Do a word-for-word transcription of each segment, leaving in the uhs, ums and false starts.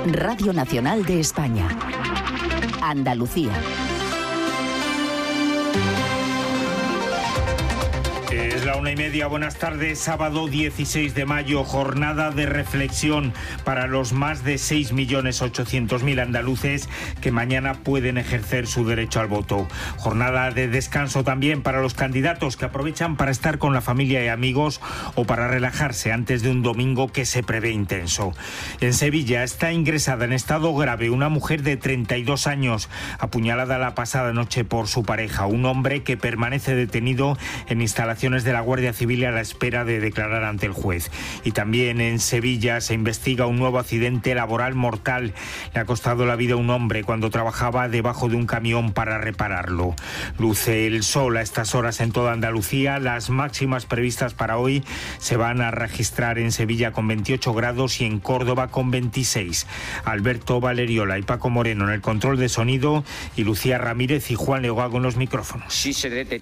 Radio Nacional de España. Andalucía. Es la una y media, buenas tardes, sábado dieciséis de mayo, jornada de reflexión para los más de seis millones ochocientos mil andaluces que mañana pueden ejercer su derecho al voto. Jornada de descanso también para los candidatos que aprovechan para estar con la familia y amigos o para relajarse antes de un domingo que se prevé intenso. En Sevilla está ingresada en estado grave una mujer de treinta y dos años, apuñalada la pasada noche por su pareja, un hombre que permanece detenido en instalaciones de la Guardia Civil a la espera de declarar ante el juez. Y también en Sevilla se investiga un nuevo accidente laboral mortal. Le ha costado la vida a un hombre cuando trabajaba debajo de un camión para repararlo. Luce el sol a estas horas en toda Andalucía. Las máximas previstas para hoy se van a registrar en Sevilla con veintiocho grados y en Córdoba con veintiséis. Alberto Valeriola y Paco Moreno en el control de sonido y Lucía Ramírez y Juan Leogago en los micrófonos. Sí se dete-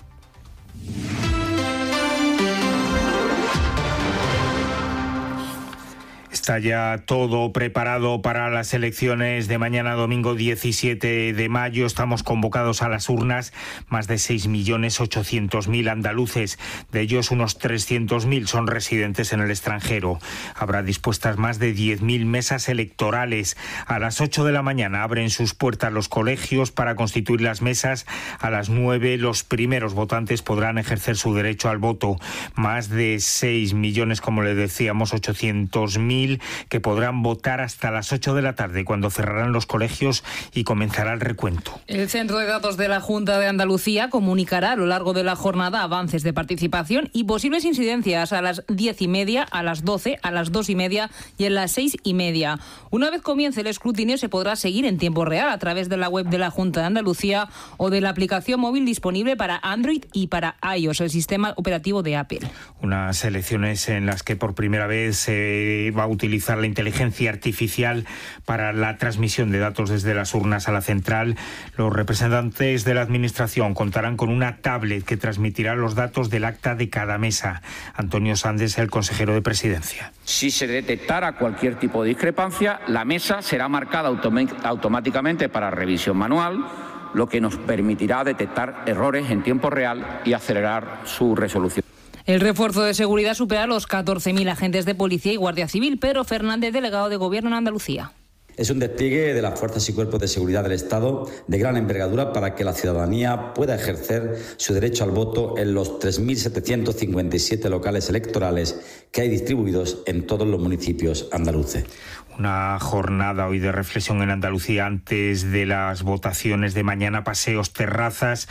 Está ya todo preparado para las elecciones de mañana domingo diecisiete de mayo. Estamos convocados a las urnas más de seis millones ochocientos mil andaluces. De ellos unos trescientos mil son residentes en el extranjero. Habrá dispuestas más de diez mil mesas electorales. A las ocho de la mañana abren sus puertas los colegios para constituir las mesas. A las nueve los primeros votantes podrán ejercer su derecho al voto. Más de seis millones, como le decíamos, ochocientos mil que podrán votar hasta las ocho de la tarde, cuando cerrarán los colegios y comenzará el recuento. El Centro de Datos de la Junta de Andalucía comunicará a lo largo de la jornada avances de participación y posibles incidencias a las diez y media, a las doce, a las dos y media y en las seis y media. Una vez comience el escrutinio se podrá seguir en tiempo real a través de la web de la Junta de Andalucía o de la aplicación móvil disponible para Android y para iOS, el sistema operativo de Apple. Unas elecciones en las que por primera vez se va a utilizar la inteligencia artificial para la transmisión de datos desde las urnas a la central. Los representantes de la Administración contarán con una tablet que transmitirá los datos del acta de cada mesa. Antonio Sandes, el consejero de Presidencia. Si se detectara cualquier tipo de discrepancia, la mesa será marcada autom- automáticamente para revisión manual, lo que nos permitirá detectar errores en tiempo real y acelerar su resolución. El refuerzo de seguridad supera los catorce mil agentes de policía y guardia civil. Pedro Fernández, delegado de Gobierno en Andalucía. Es un despliegue de las fuerzas y cuerpos de seguridad del Estado de gran envergadura para que la ciudadanía pueda ejercer su derecho al voto en los tres mil setecientos cincuenta y siete locales electorales que hay distribuidos en todos los municipios andaluces. Una jornada hoy de reflexión en Andalucía antes de las votaciones de mañana, paseos, terrazas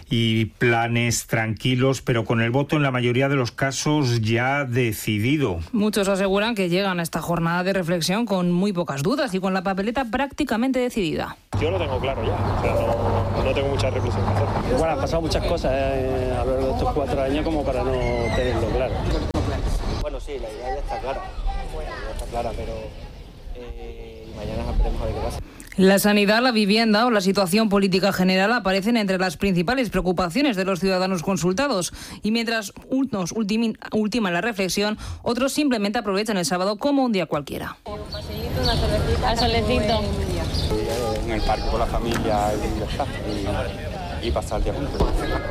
y planes tranquilos, pero con el voto en la mayoría de los casos ya decidido. Muchos aseguran que llegan a esta jornada de reflexión con muy pocas dudas y con la papeleta prácticamente decidida. Yo lo tengo claro ya, o sea, no, no tengo mucha reflexión que hacer. Bueno, han pasado muchas cosas eh, a lo largo de estos cuatro años como para no tenerlo claro. Bueno, sí, la idea ya está clara, la idea está clara, pero... Eh, y mañana esperemos a ver qué pasa. La sanidad, la vivienda o la situación política general aparecen entre las principales preocupaciones de los ciudadanos consultados. Y mientras unos ultimi, ultiman la reflexión, otros simplemente aprovechan el sábado como un día cualquiera. Un paseíto, una cervecita, al solecito. En el parque con la familia y ya está. Y, y pasar el día juntos.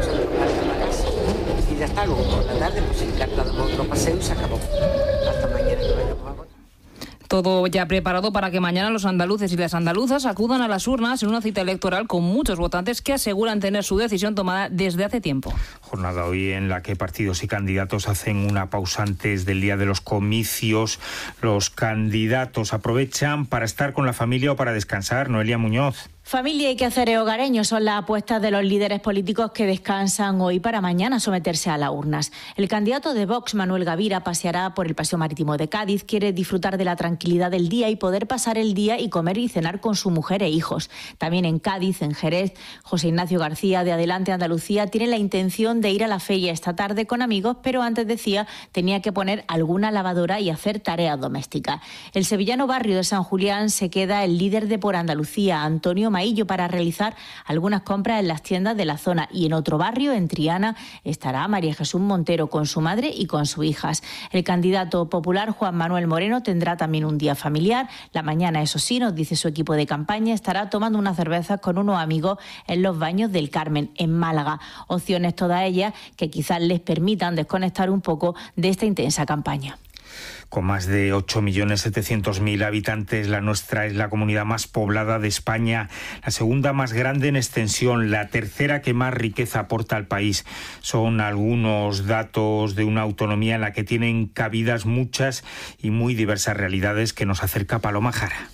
Y ya está, luego por la tarde, pues si damos otro paseo y se acabó. Hasta mañana que vayamos a votar. Todo ya preparado para que mañana los andaluces y las andaluzas acudan a las urnas en una cita electoral con muchos votantes que aseguran tener su decisión tomada desde hace tiempo. Jornada hoy en la que partidos y candidatos hacen una pausa antes del día de los comicios. Los candidatos aprovechan para estar con la familia o para descansar. Noelia Muñoz. Familia y quehaceres hogareños son las apuestas de los líderes políticos que descansan hoy para mañana someterse a las urnas. El candidato de Vox, Manuel Gavira, paseará por el Paseo Marítimo de Cádiz, quiere disfrutar de la tranquilidad del día y poder pasar el día y comer y cenar con su mujer e hijos. También en Cádiz, en Jerez, José Ignacio García, de Adelante Andalucía, tiene la intención de ir a la feria esta tarde con amigos, pero antes, decía, tenía que poner alguna lavadora y hacer tareas domésticas. El sevillano Barrio de San Julián se queda el líder de Por Andalucía, Antonio Maillo para realizar algunas compras en las tiendas de la zona. Y en otro barrio, en Triana, estará María Jesús Montero con su madre y con sus hijas. El candidato popular Juan Manuel Moreno tendrá también un día familiar. La mañana, eso sí, nos dice su equipo de campaña, estará tomando unas cervezas con unos amigos en los Baños del Carmen, en Málaga. Opciones todas ellas que quizás les permitan desconectar un poco de esta intensa campaña. Con más de ocho millones setecientos mil habitantes, la nuestra es la comunidad más poblada de España, la segunda más grande en extensión, la tercera que más riqueza aporta al país. Son algunos datos de una autonomía en la que tienen cabidas muchas y muy diversas realidades que nos acerca Paloma Jara.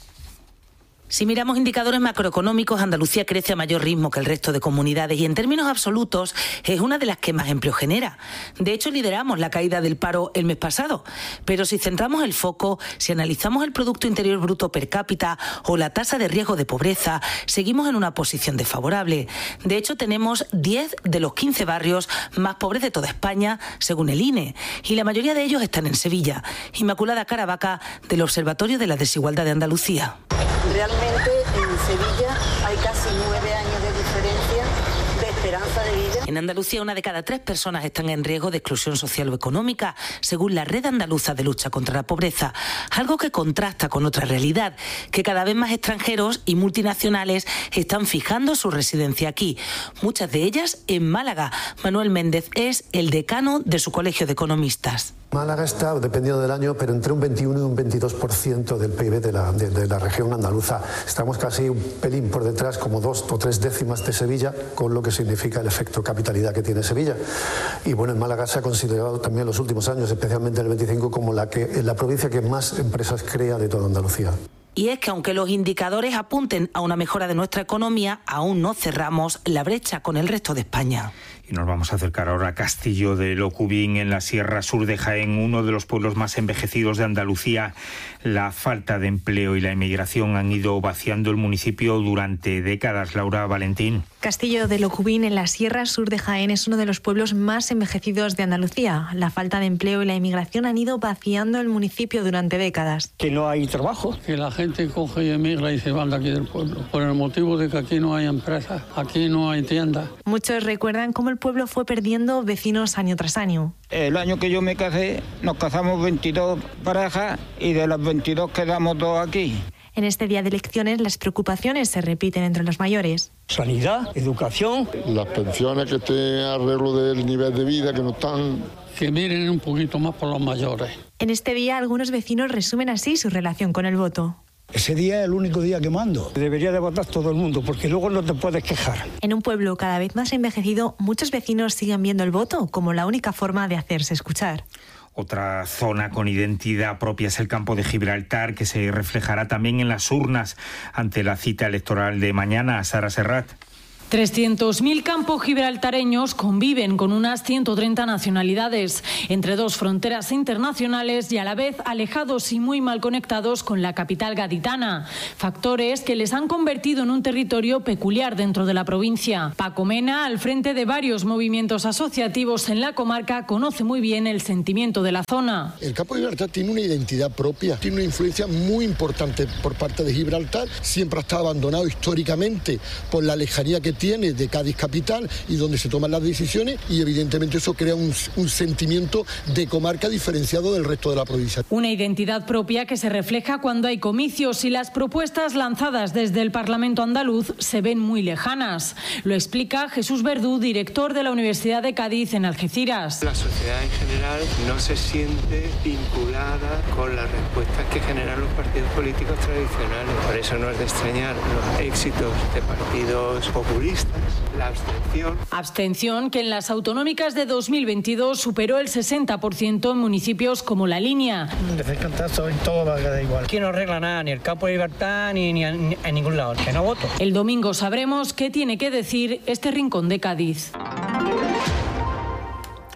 Si miramos indicadores macroeconómicos, Andalucía crece a mayor ritmo que el resto de comunidades y en términos absolutos es una de las que más empleo genera. De hecho, lideramos la caída del paro el mes pasado. Pero si centramos el foco, si analizamos el Producto Interior Bruto per cápita o la tasa de riesgo de pobreza, seguimos en una posición desfavorable. De hecho, tenemos diez de los quince barrios más pobres de toda España, según el I N E, y la mayoría de ellos están en Sevilla. Inmaculada Caravaca, del Observatorio de la Desigualdad de Andalucía. Realmente en Sevilla hay casi nueve años de diferencia de esperanza de vida. En Andalucía, una de cada tres personas están en riesgo de exclusión social o económica, según la Red Andaluza de Lucha contra la Pobreza, algo que contrasta con otra realidad, que cada vez más extranjeros y multinacionales están fijando su residencia aquí, muchas de ellas en Málaga. Manuel Méndez es el decano de su colegio de economistas. Málaga está, dependiendo del año, pero entre un veintiuno y un veintidós por ciento del P I B de la, de, de la región andaluza. Estamos casi un pelín por detrás, como dos o tres décimas de Sevilla, con lo que significa el efecto capitalidad que tiene Sevilla. Y bueno, en Málaga se ha considerado también en los últimos años, especialmente en el veinticinco, como la, que, la provincia que más empresas crea de toda Andalucía. Y es que aunque los indicadores apunten a una mejora de nuestra economía, aún no cerramos la brecha con el resto de España. Y nos vamos a acercar ahora a Castillo de Locubín, en la Sierra Sur de Jaén, uno de los pueblos más envejecidos de Andalucía. La falta de empleo y la inmigración han ido vaciando el municipio durante décadas. Laura Valentín. Castillo de Locubín, en la Sierra Sur de Jaén, es uno de los pueblos más envejecidos de Andalucía. La falta de empleo y la inmigración han ido vaciando el municipio durante décadas. Que no hay trabajo. Que la gente coge y emigra y se van de aquí del pueblo, por el motivo de que aquí no hay empresas, aquí no hay tiendas. Muchos recuerdan cómo el pueblo fue perdiendo vecinos año tras año. El año que yo me casé, nos casamos veintidós parejas y de las veintidós quedamos dos aquí. En este día de elecciones, las preocupaciones se repiten entre los mayores. Sanidad, educación. Las pensiones que estén arreglo del nivel de vida, que no están. Que miren un poquito más por los mayores. En este día, algunos vecinos resumen así su relación con el voto. Ese día es el único día que mando. Debería de votar todo el mundo, porque luego no te puedes quejar. En un pueblo cada vez más envejecido, muchos vecinos siguen viendo el voto como la única forma de hacerse escuchar. Otra zona con identidad propia es el campo de Gibraltar, que se reflejará también en las urnas ante la cita electoral de mañana. Sara Serrat. trescientos mil campos gibraltareños conviven con unas ciento treinta nacionalidades, entre dos fronteras internacionales y a la vez alejados y muy mal conectados con la capital gaditana. Factores que les han convertido en un territorio peculiar dentro de la provincia. Paco Mena, al frente de varios movimientos asociativos en la comarca, conoce muy bien el sentimiento de la zona. El campo de Gibraltar tiene una identidad propia, tiene una influencia muy importante por parte de Gibraltar. Siempre ha estado abandonado históricamente por la lejanía que tiene de Cádiz capital y donde se toman las decisiones, y evidentemente eso crea un, un sentimiento de comarca diferenciado del resto de la provincia. Una identidad propia que se refleja cuando hay comicios y las propuestas lanzadas desde el Parlamento andaluz se ven muy lejanas. Lo explica Jesús Verdú, director de la Universidad de Cádiz en Algeciras. La sociedad en general no se siente vinculada con las respuestas que generan los partidos políticos tradicionales. Por eso no es de extrañar los éxitos de partidos populistas. La abstención. Abstención que en las autonómicas de dos mil veintidós superó el sesenta por ciento en municipios como La Línea. Descantazo en todo, va a quedar igual. Aquí no arregla nada, ni el campo de Libertad, ni, ni, ni en ningún lado. Que no voto. El domingo sabremos qué tiene que decir este rincón de Cádiz.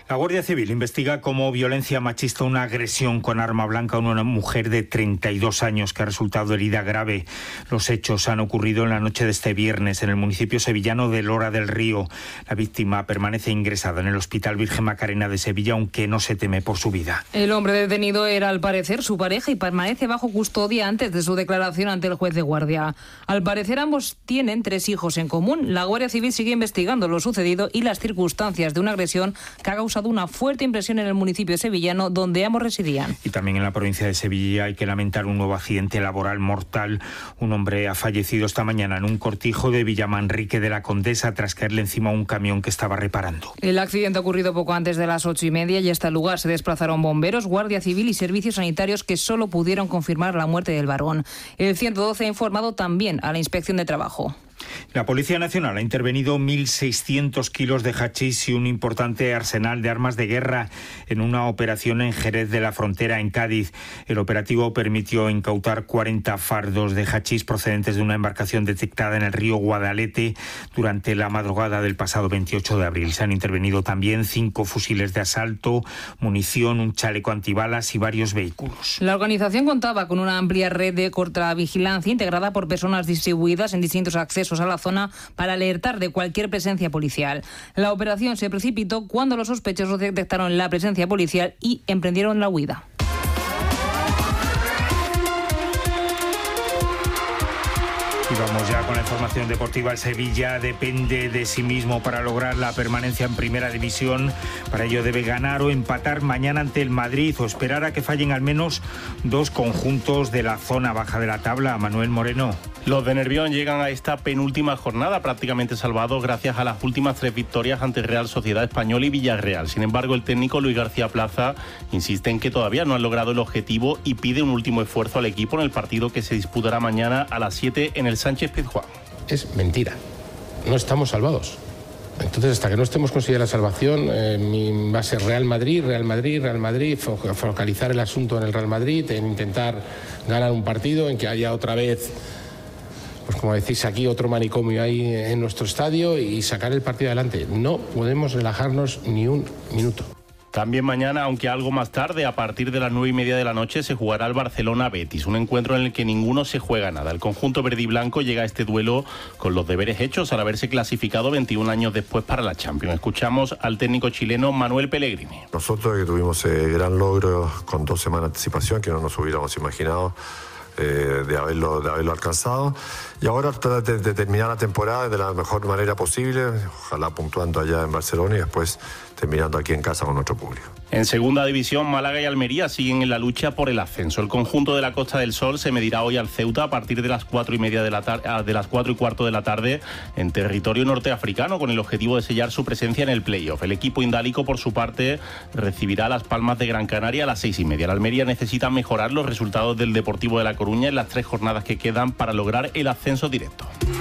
La Guardia Civil investiga como violencia machista una agresión con arma blanca a una mujer de treinta y dos años que ha resultado herida grave. Los hechos han ocurrido en la noche de este viernes en el municipio sevillano de Lora del Río. La víctima permanece ingresada en el Hospital Virgen Macarena de Sevilla, aunque no se teme por su vida. El hombre detenido era, al parecer, su pareja y permanece bajo custodia antes de su declaración ante el juez de guardia. Al parecer, ambos tienen tres hijos en común. La Guardia Civil sigue investigando lo sucedido y las circunstancias de una agresión que ha causado una fuerte impresión en el municipio sevillano donde ambos residían. Y también en la provincia de Sevilla hay que lamentar un nuevo accidente laboral mortal. Un hombre ha fallecido esta mañana en un cortijo de Villamanrique de la Condesa tras caerle encima a un camión que estaba reparando. El accidente ha ocurrido poco antes de las ocho y media y hasta el lugar se desplazaron bomberos, Guardia Civil y servicios sanitarios que solo pudieron confirmar la muerte del varón. El ciento doce ha informado también a la Inspección de Trabajo. La Policía Nacional ha intervenido mil seiscientos kilos de hachís y un importante arsenal de armas de guerra en una operación en Jerez de la Frontera, en Cádiz. El operativo permitió incautar cuarenta fardos de hachís procedentes de una embarcación detectada en el río Guadalete durante la madrugada del pasado veintiocho de abril. Se han intervenido también cinco fusiles de asalto, munición, un chaleco antibalas y varios vehículos. La organización contaba con una amplia red de contravigilancia integrada por personas distribuidas en distintos accesos a la zona para alertar de cualquier presencia policial. La operación se precipitó cuando los sospechosos detectaron la presencia policial y emprendieron la huida. Y vamos ya con la información deportiva. El Sevilla depende de sí mismo para lograr la permanencia en Primera División. Para ello debe ganar o empatar mañana ante el Madrid o esperar a que fallen al menos dos conjuntos de la zona baja de la tabla. Manuel Moreno. Los de Nervión llegan a esta penúltima jornada prácticamente salvados gracias a las últimas tres victorias ante Real Sociedad Española y Villarreal. Sin embargo, el técnico Luis García Plaza insiste en que todavía no han logrado el objetivo y pide un último esfuerzo al equipo en el partido que se disputará mañana a las siete en el Sánchez Pizjuán. Es mentira. No estamos salvados. Entonces, hasta que no estemos consiguiendo la salvación, eh, va a ser Real Madrid, Real Madrid, Real Madrid, fo- focalizar el asunto en el Real Madrid, en intentar ganar un partido, en que haya otra vez, pues como decís aquí, otro manicomio ahí en nuestro estadio y sacar el partido adelante. No podemos relajarnos ni un minuto. También mañana, aunque algo más tarde, a partir de las nueve y media de la noche, se jugará el Barcelona-Betis, un encuentro en el que ninguno se juega nada. El conjunto verde y blanco llega a este duelo con los deberes hechos al haberse clasificado veintiún años después para la Champions. Escuchamos al técnico chileno Manuel Pellegrini. Nosotros que tuvimos ese gran logro con dos semanas de anticipación, que no nos hubiéramos imaginado eh, de, haberlo, de haberlo alcanzado. Y ahora tratar de, de terminar la temporada de la mejor manera posible, ojalá puntuando allá en Barcelona y después terminando aquí en casa con nuestro público. En segunda división, Málaga y Almería siguen en la lucha por el ascenso. El conjunto de la Costa del Sol se medirá hoy al Ceuta a partir de las cuatro y media de la tarde, de las cuatro y cuarto de la tarde en territorio norteafricano, con el objetivo de sellar su presencia en el playoff. El equipo indálico, por su parte, recibirá Las Palmas de Gran Canaria a las seis y media. La Almería necesita mejorar los resultados del Deportivo de La Coruña en las tres jornadas que quedan para lograr el ascenso directo.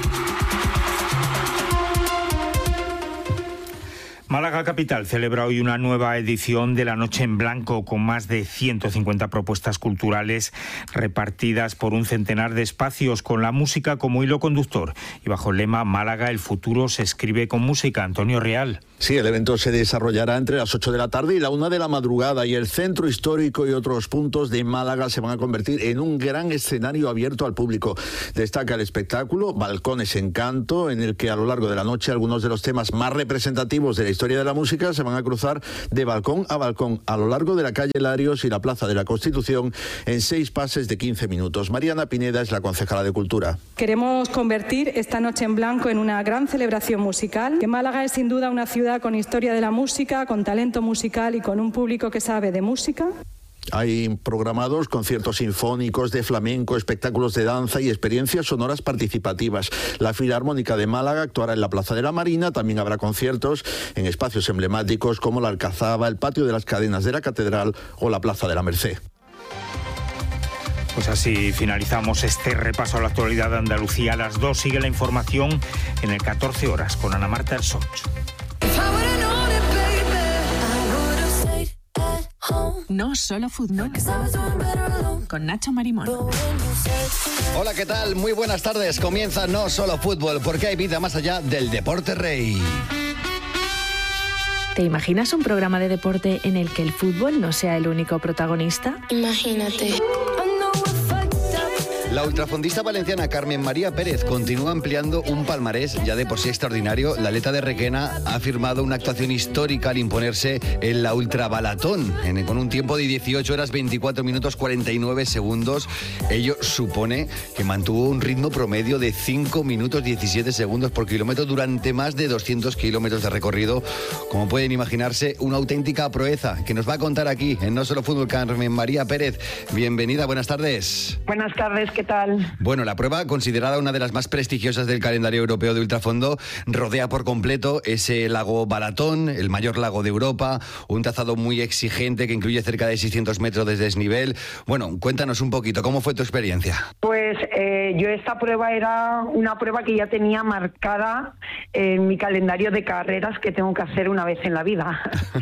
Málaga Capital celebra hoy una nueva edición de la Noche en Blanco con más de ciento cincuenta propuestas culturales repartidas por un centenar de espacios con la música como hilo conductor y bajo el lema Málaga, el futuro se escribe con música. Antonio Real. Sí, el evento se desarrollará entre las ocho de la tarde y la una de la madrugada y el centro histórico y otros puntos de Málaga se van a convertir en un gran escenario abierto al público. Destaca el espectáculo Balcones en Canto, en el que a lo largo de la noche algunos de los temas más representativos de la historia de la música se van a cruzar de balcón a balcón a lo largo de la calle Larios y la Plaza de la Constitución en seis pases de quince minutos. Mariana Pineda es la concejala de Cultura. Queremos convertir esta Noche en Blanco en una gran celebración musical, que Málaga es sin duda una ciudad con historia de la música, con talento musical y con un público que sabe de música. Hay programados conciertos sinfónicos, de flamenco, espectáculos de danza y experiencias sonoras participativas. La Filarmónica de Málaga actuará en la Plaza de la Marina. También habrá conciertos en espacios emblemáticos como la Alcazaba, el Patio de las Cadenas de la Catedral o la Plaza de la Merced. Pues así finalizamos este repaso a la actualidad de Andalucía. A las dos sigue la información en el catorce horas con Ana Marta Ersoch. No solo fútbol. Con Nacho Marimón. Hola, ¿qué tal? Muy buenas tardes. Comienza No Solo Fútbol, porque hay vida más allá del deporte rey. ¿Te imaginas un programa de deporte en el que el fútbol no sea el único protagonista? Imagínate. La ultrafondista valenciana Carmen María Pérez continúa ampliando un palmarés ya de por sí extraordinario. La atleta de Requena ha firmado una actuación histórica al imponerse en la ultrabalatón, en, con un tiempo de dieciocho horas veinticuatro minutos cuarenta y nueve segundos. Ello supone que mantuvo un ritmo promedio de cinco minutos diecisiete segundos por kilómetro durante más de doscientos kilómetros de recorrido. Como pueden imaginarse, una auténtica proeza que nos va a contar aquí en No Solo Fútbol Carmen María Pérez. Bienvenida, buenas tardes. Buenas tardes, ¿qué tal? Bueno, la prueba, considerada una de las más prestigiosas del calendario europeo de ultrafondo, rodea por completo ese lago Balatón, el mayor lago de Europa, un trazado muy exigente que incluye cerca de seiscientos metros de desnivel. Bueno, cuéntanos un poquito, ¿cómo fue tu experiencia? Pues eh, yo esta prueba era una prueba que ya tenía marcada en mi calendario de carreras que tengo que hacer una vez en la vida.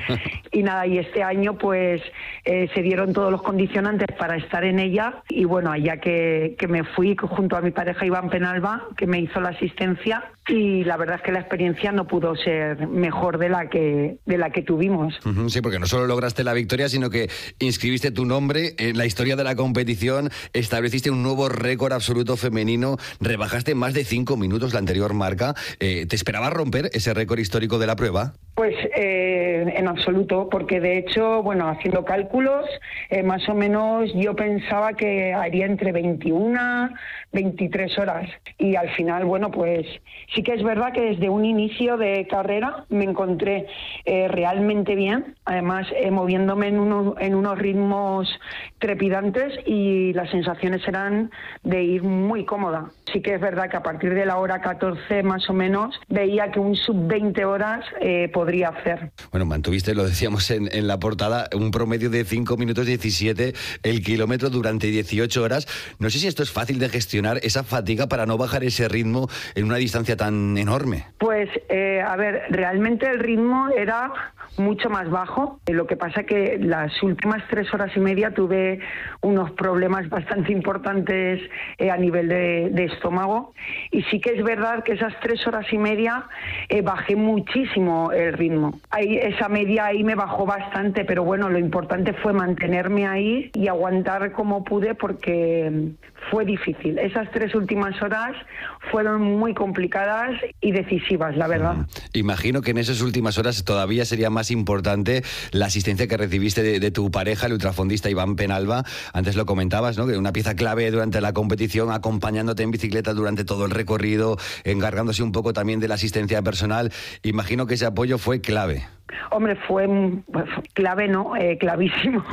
Y nada, y este año pues eh, se dieron todos los condicionantes para estar en ella y bueno, allá que que me fui junto a mi pareja Iván Penalba, que me hizo la asistencia, y la verdad es que la experiencia no pudo ser mejor de la que de la que tuvimos. Sí, porque no solo lograste la victoria, sino que inscribiste tu nombre en la historia de la competición, estableciste un nuevo récord absoluto femenino, rebajaste más de cinco minutos la anterior marca. Eh, ¿Te esperabas romper ese récord histórico de la prueba? Pues eh, en absoluto, porque de hecho, bueno, haciendo cálculos, eh, más o menos yo pensaba que haría entre veintiuna, veintitrés horas. Y al final, bueno, pues sí que es verdad que desde un inicio de carrera me encontré eh, realmente bien, además eh, moviéndome en, uno, en unos ritmos trepidantes y las sensaciones eran de ir muy cómoda. Sí que es verdad que a partir de la hora catorce más o menos veía que un sub veinte horas eh, podría hacer. Bueno, mantuviste, lo decíamos en, en la portada, un promedio de cinco minutos diecisiete el kilómetro durante dieciocho horas. No sé si esto es fácil de gestionar, esa fatiga para no bajar ese ritmo en una distancia tan enorme. Pues, eh, a ver, realmente el ritmo era mucho más bajo. Lo que pasa que las últimas tres horas y media tuve unos problemas bastante importantes eh, a nivel de, de estómago y sí que es verdad que esas tres horas y media eh, bajé muchísimo el ritmo. Ahí, esa media ahí me bajó bastante, pero bueno, lo importante fue mantenerme ahí y aguantar como pude porque fue difícil. Esas tres últimas horas fueron muy complicadas y decisivas, la verdad. Mm. Imagino que en esas últimas horas todavía sería más importante la asistencia que recibiste de, de tu pareja, el ultrafondista Iván Penalba. Antes lo comentabas, ¿no? Que una pieza clave durante la competición, acompañándote en bicicleta durante todo el recorrido, encargándose un poco también de la asistencia personal. Imagino que ese apoyo fue clave. Hombre, fue pues, clave, ¿no? Eh, clavísimo,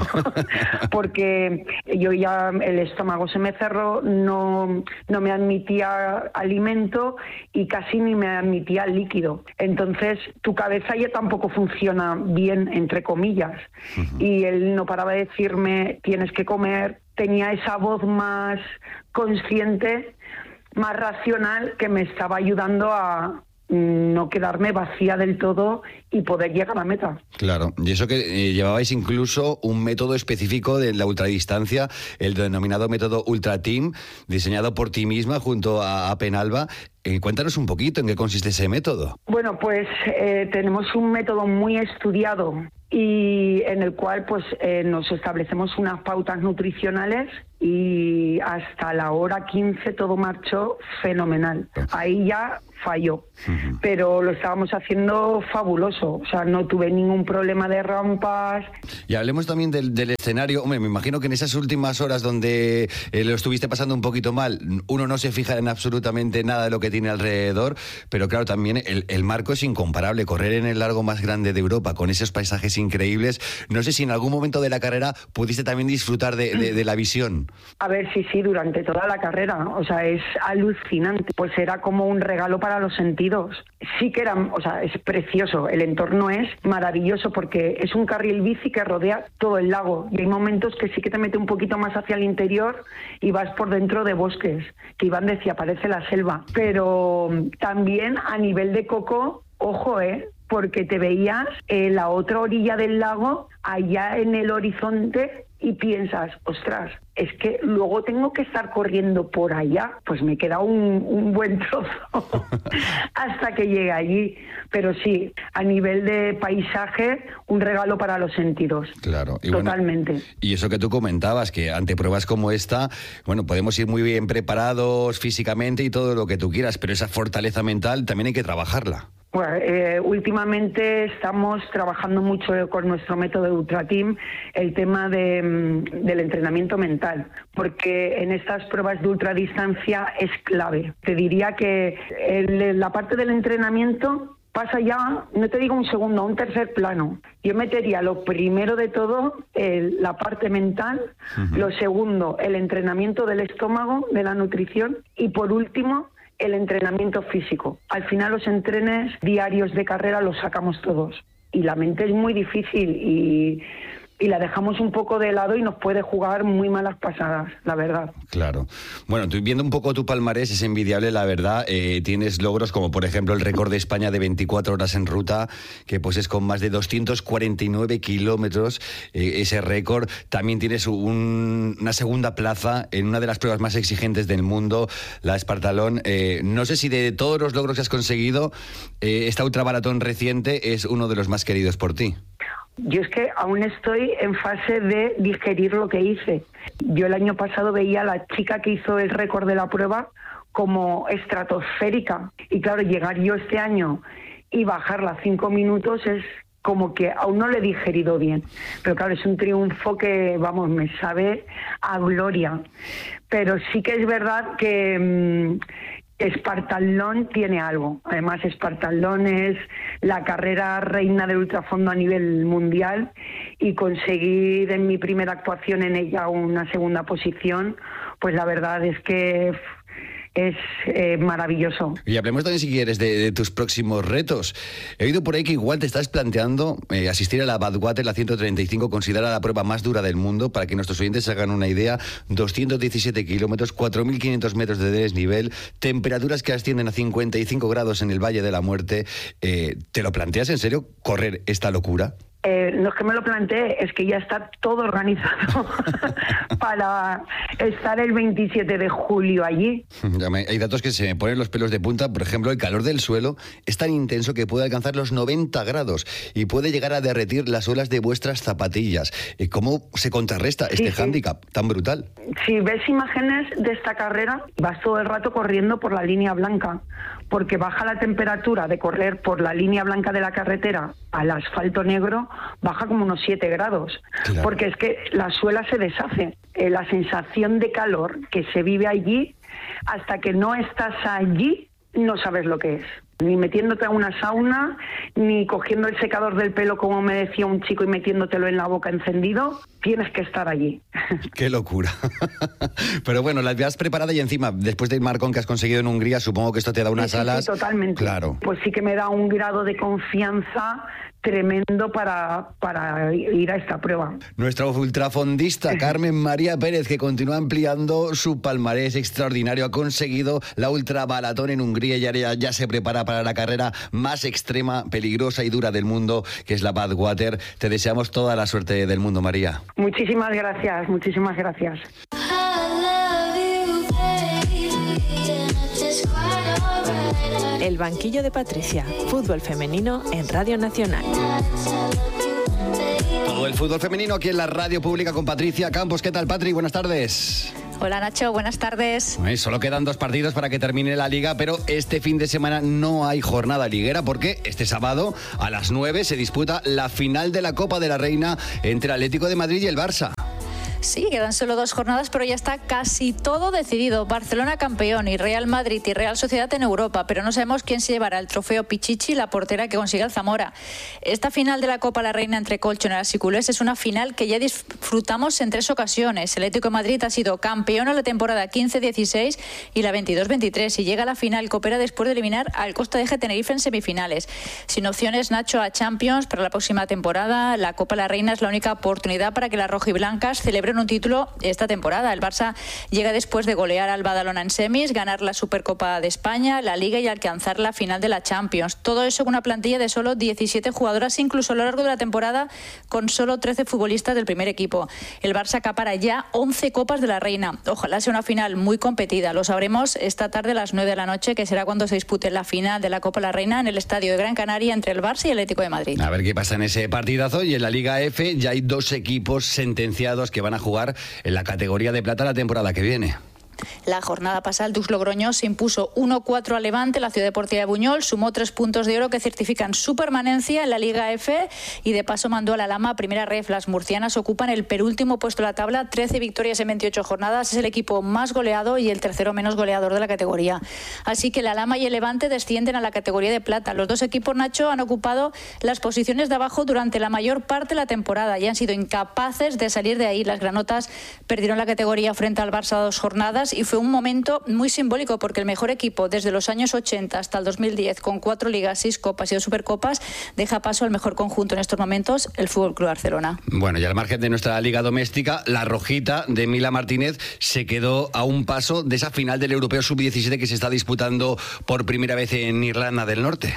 porque yo ya el estómago se me cerró, no, no me admitía alimento y casi ni me admitía líquido. Entonces, tu cabeza ya tampoco funciona bien, entre comillas. Uh-huh. Y él no paraba de decirme, tienes que comer. Tenía esa voz más consciente, más racional, que me estaba ayudando a no quedarme vacía del todo y poder llegar a la meta. Claro, y eso que eh, llevabais incluso un método específico de la ultradistancia, el denominado método Ultra Team, diseñado por ti misma junto a, a Penalba. Eh, cuéntanos un poquito en qué consiste ese método. Bueno, pues eh, tenemos un método muy estudiado y en el cual pues eh, nos establecemos unas pautas nutricionales y hasta la hora quince todo marchó fenomenal. Ahí ya falló, uh-huh. Pero lo estábamos haciendo fabuloso, o sea, no tuve ningún problema de rampas. Y hablemos también del, del escenario. Hombre, me imagino que en esas últimas horas donde eh, lo estuviste pasando un poquito mal, uno no se fija en absolutamente nada de lo que tiene alrededor, pero claro, también el, el marco es incomparable. Correr en el largo más grande de Europa con esos paisajes increíbles. No sé si en algún momento de la carrera pudiste también disfrutar de, de, de la visión. A ver, sí, sí, durante toda la carrera, o sea, es alucinante, pues era como un regalo para los sentidos. Sí que era, o sea, es precioso, el entorno es maravilloso porque es un carril bici que rodea todo el lago y hay momentos que sí que te mete un poquito más hacia el interior y vas por dentro de bosques, que Iván decía, parece la selva, pero también a nivel de coco, ojo, eh, porque te veías en la otra orilla del lago, allá en el horizonte, y piensas, ostras, es que luego tengo que estar corriendo por allá, pues me queda un, un buen trozo hasta que llegue allí. Pero sí, a nivel de paisaje, un regalo para los sentidos. Claro. Y totalmente. Bueno, y eso que tú comentabas, que ante pruebas como esta, bueno, podemos ir muy bien preparados físicamente y todo lo que tú quieras, pero esa fortaleza mental también hay que trabajarla. Bueno, eh, últimamente estamos trabajando mucho con nuestro método Ultra Team el tema de, del entrenamiento mental, porque en estas pruebas de ultradistancia es clave. Te diría que el, la parte del entrenamiento pasa ya, no te digo un segundo, a un tercer plano. Yo metería lo primero de todo, el, la parte mental, uh-huh. Lo segundo, el entrenamiento del estómago, de la nutrición, y por último, el entrenamiento físico. Al final los entrenes diarios de carrera los sacamos todos. Y la mente es muy difícil y, y la dejamos un poco de lado y nos puede jugar muy malas pasadas, la verdad. Claro. Bueno, tú, viendo un poco tu palmarés, es envidiable, la verdad. Eh, tienes logros como, por ejemplo, el récord de España de veinticuatro horas en ruta, que pues es con más de doscientos cuarenta y nueve kilómetros. Eh, ese récord. También tienes un, una segunda plaza en una de las pruebas más exigentes del mundo, la Espartalón. Eh, no sé si de todos los logros que has conseguido, eh, esta ultramaratón reciente es uno de los más queridos por ti. Yo es que aún estoy en fase de digerir lo que hice. Yo el año pasado veía a la chica que hizo el récord de la prueba como estratosférica. Y claro, llegar yo este año y bajarla cinco minutos es como que aún no lo he digerido bien. Pero claro, es un triunfo que, vamos, me sabe a gloria. Pero sí que es verdad que Mmm, Espartalón tiene algo. Además, Espartalón es la carrera reina del ultrafondo a nivel mundial y conseguir en mi primera actuación en ella una segunda posición, pues la verdad es que es eh, maravilloso. Y hablemos también, si quieres, de, de tus próximos retos. He oído por ahí que igual te estás planteando eh, asistir a la Badwater, la ciento treinta y cinco, considerada la prueba más dura del mundo. Para que nuestros oyentes se hagan una idea, doscientos diecisiete kilómetros, cuatro mil quinientos metros de desnivel, temperaturas que ascienden a cincuenta y cinco grados en el Valle de la Muerte. Eh, ¿Te lo planteas en serio, correr esta locura? Eh, no es que me lo plantee, es que ya está todo organizado para estar el veintisiete de julio allí. Hay datos que se me ponen los pelos de punta. Por ejemplo, el calor del suelo es tan intenso que puede alcanzar los noventa grados y puede llegar a derretir las suelas de vuestras zapatillas. ¿Cómo se contrarresta sí, este sí. hándicap tan brutal? Si ves imágenes de esta carrera, vas todo el rato corriendo por la línea blanca, porque baja la temperatura de correr por la línea blanca de la carretera al asfalto negro, baja como unos siete grados, claro. Porque es que la suela se deshace. Eh, la sensación de calor que se vive allí, hasta que no estás allí, no sabes lo que es. Ni metiéndote a una sauna, ni cogiendo el secador del pelo, como me decía un chico, y metiéndotelo en la boca encendido. Tienes que estar allí. ¡Qué locura! Pero bueno, la has preparada y encima, después del marcón que has conseguido en Hungría, supongo que esto te da unas sí, sí, alas... Sí, totalmente. Claro. Pues sí que me da un grado de confianza tremendo para, para ir a esta prueba. Nuestra ultrafondista Carmen María Pérez, que continúa ampliando su palmarés extraordinario, ha conseguido la ultramaratón en Hungría y ya, ya se prepara para la carrera más extrema, peligrosa y dura del mundo, que es la Badwater. Te deseamos toda la suerte del mundo, María. Muchísimas gracias, muchísimas gracias. El banquillo de Patricia, fútbol femenino en Radio Nacional. Todo el fútbol femenino aquí en la radio pública con Patricia Campos. ¿Qué tal, Patri? Buenas tardes. Hola, Nacho, buenas tardes. Ay, solo quedan dos partidos para que termine la liga, pero este fin de semana no hay jornada liguera porque este sábado a las nueve se disputa la final de la Copa de la Reina entre Atlético de Madrid y el Barça. Sí, quedan solo dos jornadas, pero ya está casi todo decidido. Barcelona campeón y Real Madrid y Real Sociedad en Europa, pero no sabemos quién se llevará el trofeo Pichichi, la portera que consiga el Zamora. Esta final de la Copa La Reina entre colchoneras y culés es una final que ya disfrutamos en tres ocasiones. El Atlético de Madrid ha sido campeón en la temporada quince dieciséis y la veintidós veintitrés y llega a la final copera después de eliminar al Costa de Tenerife en semifinales. Sin opciones, Nacho, a Champions para la próxima temporada, la Copa La Reina es la única oportunidad para que las rojiblancas celebren en un título esta temporada. El Barça llega después de golear al Badalona en semis, ganar la Supercopa de España, la Liga y alcanzar la final de la Champions. Todo eso con una plantilla de solo diecisiete jugadoras, incluso a lo largo de la temporada con solo trece futbolistas del primer equipo. El Barça acapara ya once Copas de la Reina. Ojalá sea una final muy competida. Lo sabremos esta tarde a las nueve de la noche, que será cuando se dispute la final de la Copa de la Reina en el Estadio de Gran Canaria entre el Barça y el Atlético de Madrid. A ver qué pasa en ese partidazo. Y en la Liga F ya hay dos equipos sentenciados que van a jugar en la categoría de plata la temporada que viene. La jornada pasada el Dux Logroño se impuso uno cuatro al Levante. La Ciudad Deportiva de Buñol sumó tres puntos de oro que certifican su permanencia en la Liga F y de paso mandó a la Lama a primera ref. Las murcianas ocupan el penúltimo puesto de la tabla, trece victorias en veintiocho jornadas. Es el equipo más goleado y el tercero menos goleador de la categoría. Así que la Lama y el Levante descienden a la categoría de plata. Los dos equipos, Nacho, han ocupado las posiciones de abajo durante la mayor parte de la temporada y han sido incapaces de salir de ahí. Las granotas perdieron la categoría frente al Barça a dos jornadas y fue un momento muy simbólico porque el mejor equipo desde los años ochenta hasta el dos mil diez, con cuatro ligas, seis copas y dos supercopas, deja paso al mejor conjunto en estos momentos, el Fútbol Club Barcelona. Bueno, y al margen de nuestra liga doméstica, la rojita de Mila Martínez se quedó a un paso de esa final del Europeo sub diecisiete que se está disputando por primera vez en Irlanda del Norte.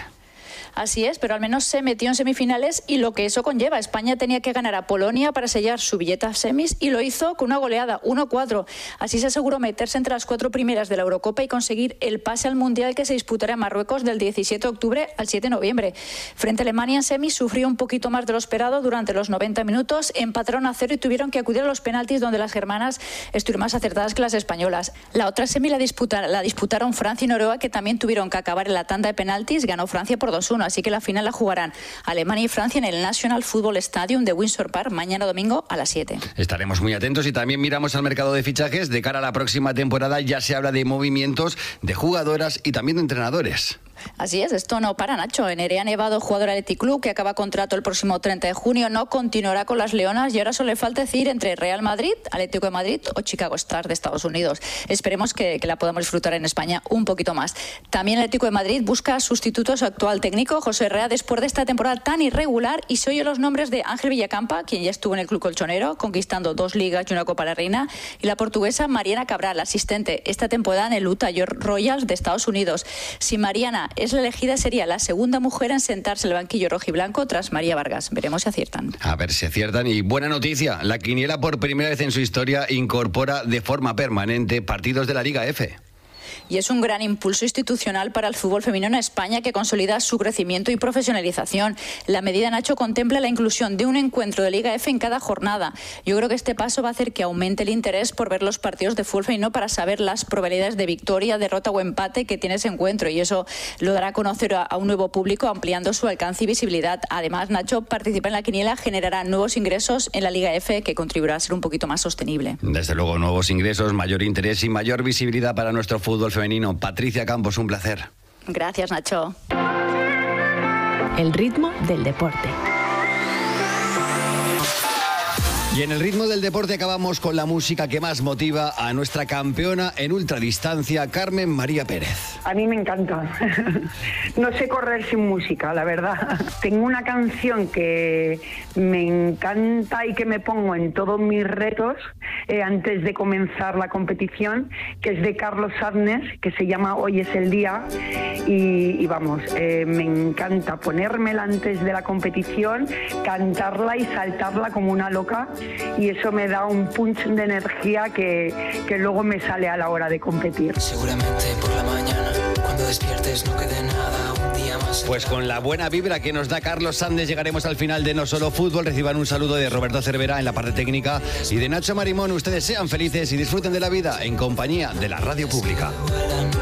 Así es, pero al menos se metió en semifinales y lo que eso conlleva. España tenía que ganar a Polonia para sellar su billete a semis y lo hizo con una goleada, uno cuatro. Así se aseguró meterse entre las cuatro primeras de la Eurocopa y conseguir el pase al Mundial que se disputará en Marruecos del diecisiete de octubre al siete de noviembre. Frente a Alemania en semis sufrió un poquito más de lo esperado durante los noventa minutos, empataron a cero y tuvieron que acudir a los penaltis donde las germanas estuvieron más acertadas que las españolas. La otra semi la, disputa, la disputaron Francia y Noruega, que también tuvieron que acabar en la tanda de penaltis. Ganó Francia por dos uno. Así que la final la jugarán Alemania y Francia en el National Football Stadium de Windsor Park mañana domingo a las siete. Estaremos muy atentos y también miramos al mercado de fichajes. De cara a la próxima temporada ya se habla de movimientos de jugadoras y también de entrenadores. Así es, esto no para, Nacho. Nerea Nevado, jugador del Athletic Club, que acaba contrato el próximo treinta de junio, no continuará con las Leonas y ahora solo le falta decir entre Real Madrid, Atlético de Madrid o Chicago Stars de Estados Unidos. Esperemos que, que la podamos disfrutar en España un poquito más. También el Atlético de Madrid busca sustituto a su actual técnico, José Herrera, después de esta temporada tan irregular, y se oyen los nombres de Ángel Villacampa, quien ya estuvo en el club colchonero, conquistando dos ligas y una Copa de la Reina, y la portuguesa Mariana Cabral, asistente esta temporada en el Utah Royals de Estados Unidos. Si Mariana es la elegida, sería la segunda mujer en sentarse en el banquillo rojiblanco tras María Vargas. Veremos si aciertan. A ver si aciertan. Y buena noticia, la quiniela por primera vez en su historia incorpora de forma permanente partidos de la Liga F. Y es un gran impulso institucional para el fútbol femenino en España, que consolida su crecimiento y profesionalización. La medida, Nacho, contempla la inclusión de un encuentro de Liga F en cada jornada. Yo creo que este paso va a hacer que aumente el interés por ver los partidos de fútbol femenino para saber las probabilidades de victoria, derrota o empate que tiene ese encuentro, y eso lo dará a conocer a un nuevo público, ampliando su alcance y visibilidad. Además, Nacho, participar en la quiniela generará nuevos ingresos en la Liga F que contribuirá a ser un poquito más sostenible. Desde luego, nuevos ingresos, mayor interés y mayor visibilidad para nuestro fútbol femenino. Patricia Campos, un placer. Gracias, Nacho. El ritmo del deporte. Y en el ritmo del deporte acabamos con la música que más motiva a nuestra campeona en ultradistancia, Carmen María Pérez. A mí me encanta. No sé correr sin música, la verdad. Tengo una canción que me encanta y que me pongo en todos mis retos eh, antes de comenzar la competición, que es de Carlos Adnes, que se llama Hoy es el día. Y, y vamos, eh, me encanta ponérmela antes de la competición, cantarla y saltarla como una loca. Y eso me da un punch de energía que, que luego me sale a la hora de competir. Seguramente por la mañana, cuando despiertes no quede nada, un día más. Pues con la buena vibra que nos da Carlos Sandes llegaremos al final de No Solo Fútbol. Reciban un saludo de Roberto Cervera en la parte técnica y de Nacho Marimón. Ustedes sean felices y disfruten de la vida en compañía de la Radio Pública.